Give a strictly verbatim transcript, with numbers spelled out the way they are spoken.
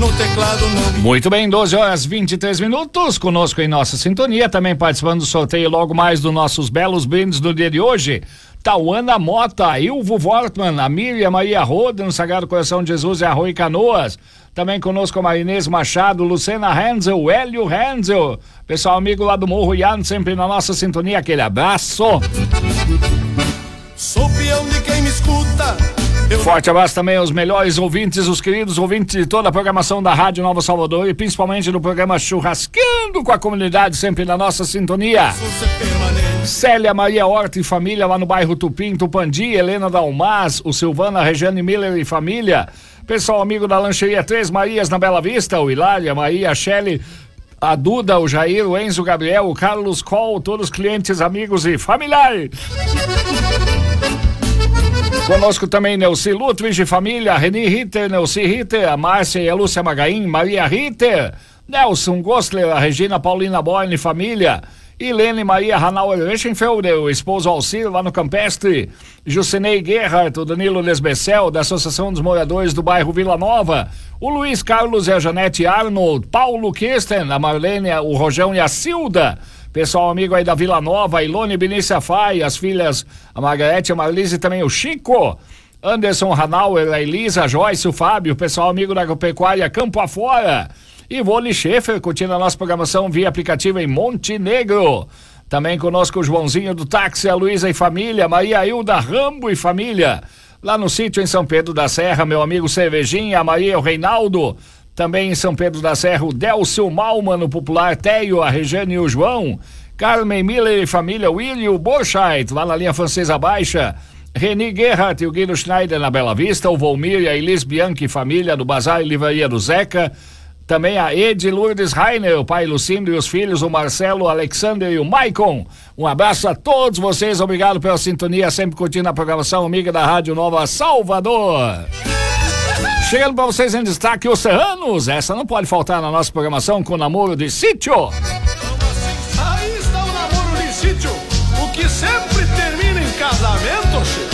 no teclado não. Muito bem, doze horas e vinte e três minutos, conosco em nossa sintonia, também participando do sorteio logo mais dos nossos belos brindes do dia de hoje. Tauana Mota, Ilvo Wortmann, a Miriam Maria Roda, no Sagrado Coração de Jesus e Arroio Canoas. Também conosco a Marinês Machado, Lucena Hensel, Hélio Hensel. Pessoal amigo lá do Morro Ian, sempre na nossa sintonia, aquele abraço. Sou peão de quem me escuta. Eu... Forte abraço também aos melhores ouvintes, os queridos ouvintes de toda a programação da Rádio Nova Salvador e principalmente do programa Churrascando com a comunidade, sempre na nossa sintonia. Célia Maria Horta e família lá no bairro Tupim, Tupandi, Helena Dalmas, o Silvana Regiane Miller e família. Pessoal amigo da Lancheria Três Marias na Bela Vista, o Hilária, a Maria, a Shelley, a Duda, o Jair, o Enzo, o Gabriel, o Carlos Col, todos os clientes, amigos e familiares. Conosco também Neuci Ludwig e família, Reni Ritter, Neuci Ritter, a Márcia e a Lúcia Magaim, Maria Ritter, Nelson Gostler, a Regina Paulina Boyne e família, Helene Maria Hanauer Reichenfelder, o esposo Alcir lá no Campestre, Jucinei Gerhardt, o Danilo Lesbecel, da Associação dos Moradores do bairro Vila Nova, o Luiz Carlos e a Janete Arnold, Paulo Kirsten, a Marlene, o Rojão e a Cilda. Pessoal amigo aí da Vila Nova, Ilone Benícia Fai, as filhas, a Margarete, a Marlise e também o Chico, Anderson Hanauer, a Elisa, a Joyce, o Fábio, pessoal amigo da Agropecuária Campo Afora, Ivone Schaefer, curtindo a nossa programação via aplicativo em Montenegro. Também conosco o Joãozinho do táxi, a Luísa e família, Maria Hilda Rambo e família, lá no sítio em São Pedro da Serra, meu amigo Cervejinha, a Maria e o Reinaldo. Também em São Pedro da Serra, o Delcio Malman, o popular Teio, a Regiane e o João, Carmen Miller e família, William Borchardt, lá na linha Francesa Baixa, Reni Gerhardt e o Guido Schneider na Bela Vista, o Volmir e a Elis Bianchi, família do Bazar e Livraria do Zeca, também a Ed Lourdes Rainer, o pai Lucindo e os filhos, o Marcelo, o Alexander e o Maicon. Um abraço a todos vocês, obrigado pela sintonia, sempre curtindo a programação amiga da Rádio Nova Salvador. Chegando para vocês em destaque, os Serranos, essa não pode faltar na nossa programação com o Namoro de Sítio. Aí está o Namoro de Sítio, o que sempre termina em casamento, chefe.